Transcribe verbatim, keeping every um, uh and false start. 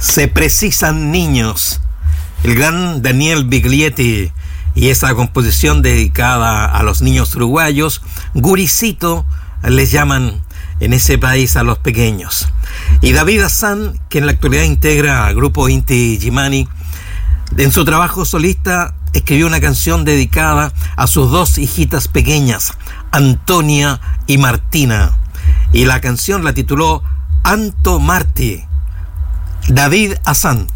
Se precisan niños. El gran Daniel Biglietti y esa composición dedicada a los niños uruguayos. Guricito les llaman en ese país a los pequeños. Y David Hassan, que en la actualidad integra al grupo Inti Illimani, en su trabajo solista escribió una canción dedicada a sus dos hijitas pequeñas, Antonia y Martina. Y la canción la tituló Anto Marti. David Hassan.